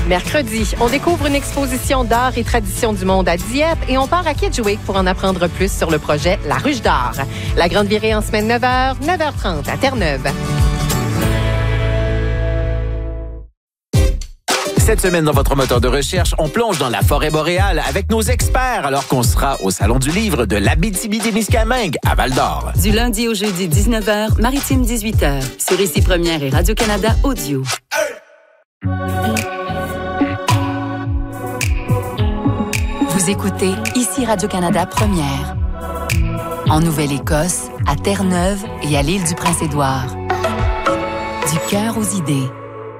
Mercredi, on découvre une exposition d'art et tradition du monde à Dieppe et on part à Kedgewick pour en apprendre plus sur le projet La Ruche d'Art. La grande virée en semaine 9h, 9h30 à Terre-Neuve. Cette semaine, dans votre moteur de recherche, on plonge dans la forêt boréale avec nos experts alors qu'on sera au Salon du livre de l'Abitibi-Témiscamingue à Val-d'Or. Du lundi au jeudi, 19h, Maritime 18h, sur Ici Première et Radio-Canada Audio. Vous écoutez Ici Radio-Canada Première. En Nouvelle-Écosse, à Terre-Neuve et à l'île du Prince-Édouard. Du cœur aux idées.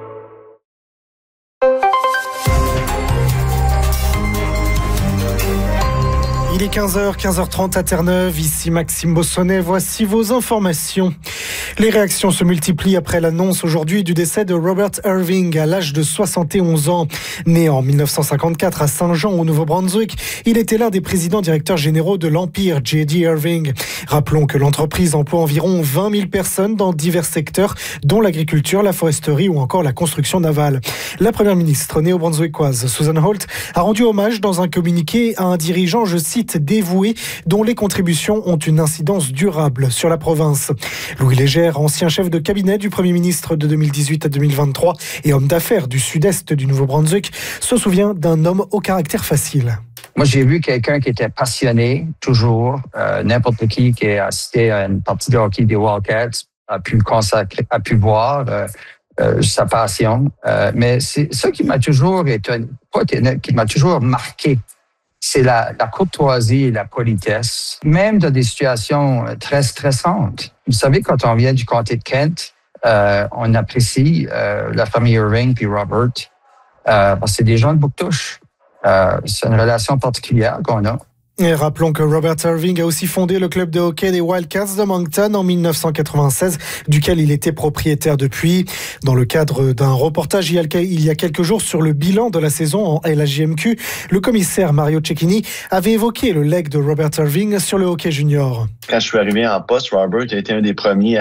Il est 15h, 15h30 à Terre-Neuve. Ici Maxime Bossonnet. Voici vos informations. Les réactions se multiplient après l'annonce aujourd'hui du décès de Robert Irving à l'âge de 71 ans. Né en 1954 à Saint-Jean au Nouveau-Brunswick, il était l'un des présidents directeurs généraux de l'Empire, J.D. Irving. Rappelons que l'entreprise emploie environ 20 000 personnes dans divers secteurs, dont l'agriculture, la foresterie ou encore la construction navale. La première ministre néo-brunswickoise, Susan Holt, a rendu hommage dans un communiqué à un dirigeant, je cite, dévoué, dont les contributions ont une incidence durable sur la province. Louis Légère, ancien chef de cabinet du Premier ministre de 2018 à 2023 et homme d'affaires du sud-est du Nouveau-Brunswick, se souvient d'un homme au caractère facile. Moi, j'ai vu quelqu'un qui était passionné, toujours. N'importe qui a assisté à une partie de hockey des Wildcats a pu consacrer, a pu voir sa passion. Mais c'est ça qui m'a toujours qui m'a toujours marqué. C'est la courtoisie et la politesse, même dans des situations très stressantes. Vous savez, quand on vient du comté de Kent, on apprécie la famille Irving puis Robert, parce que c'est des gens de Bouctouche. C'est une relation particulière qu'on a. Et rappelons que Robert Irving a aussi fondé le club de hockey des Wildcats de Moncton en 1996, duquel il était propriétaire depuis. Dans le cadre d'un reportage il y a quelques jours sur le bilan de la saison en LHJMQ, le commissaire Mario Cecchini avait évoqué le legs de Robert Irving sur le hockey junior. Quand je suis arrivé en poste, Robert a été un des premiers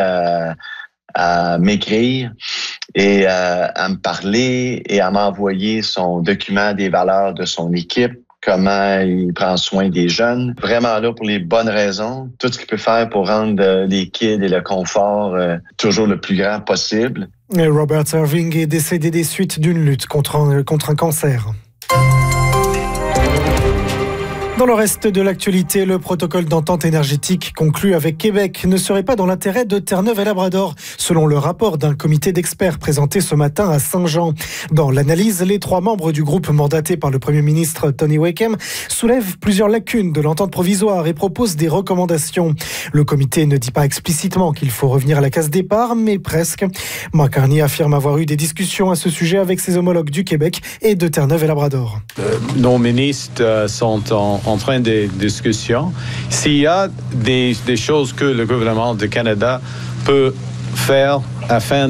à m'écrire et à me parler et à m'envoyer son document des valeurs de son équipe. Comment il prend soin des jeunes. Vraiment là pour les bonnes raisons. Tout ce qu'il peut faire pour rendre les kids et le confort toujours le plus grand possible. Et Robert Irving est décédé des suites d'une lutte contre un cancer. Dans le reste de l'actualité, le protocole d'entente énergétique conclu avec Québec ne serait pas dans l'intérêt de Terre-Neuve et Labrador, selon le rapport d'un comité d'experts présenté ce matin à Saint-Jean. Dans l'analyse, les 3 membres du groupe mandaté par le Premier ministre Tony Wakeham soulèvent plusieurs lacunes de l'entente provisoire et proposent des recommandations. Le comité ne dit pas explicitement qu'il faut revenir à la case départ, mais presque. Mark Carney affirme avoir eu des discussions à ce sujet avec ses homologues du Québec et de Terre-Neuve et Labrador. Nos ministres sont en train de discussion. S'il y a des choses que le gouvernement du Canada peut faire afin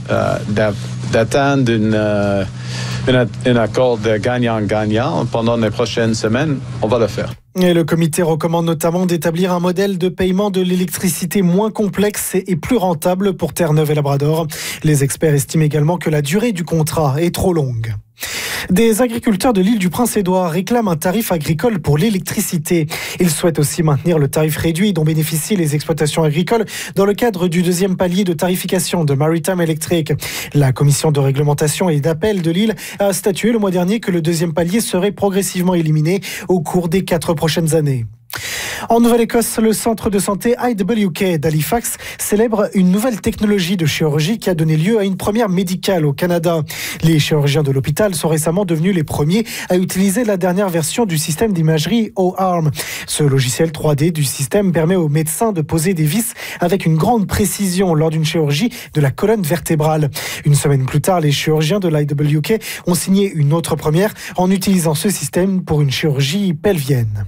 d'atteindre un accord de gagnant-gagnant pendant les prochaines semaines, on va le faire. Et le comité recommande notamment d'établir un modèle de paiement de l'électricité moins complexe et plus rentable pour Terre-Neuve et Labrador. Les experts estiment également que la durée du contrat est trop longue. Des agriculteurs de l'île du Prince-Édouard réclament un tarif agricole pour l'électricité. Ils souhaitent aussi maintenir le tarif réduit dont bénéficient les exploitations agricoles dans le cadre du 2e palier de tarification de Maritime Electric. La commission de réglementation et d'appel de l'île a statué le mois dernier que le 2e palier serait progressivement éliminé au cours des 4 prochaines années. En Nouvelle-Écosse, le centre de santé IWK d'Halifax célèbre une nouvelle technologie de chirurgie qui a donné lieu à une première médicale au Canada. Les chirurgiens de l'hôpital sont récemment devenus les premiers à utiliser la dernière version du système d'imagerie O-Arm. Ce logiciel 3D du système permet aux médecins de poser des vis avec une grande précision lors d'une chirurgie de la colonne vertébrale. Une semaine plus tard, les chirurgiens de l'IWK ont signé une autre première en utilisant ce système pour une chirurgie pelvienne.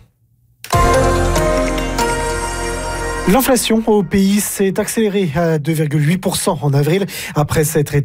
L'inflation au pays s'est accélérée à 2,8% en avril, après s'être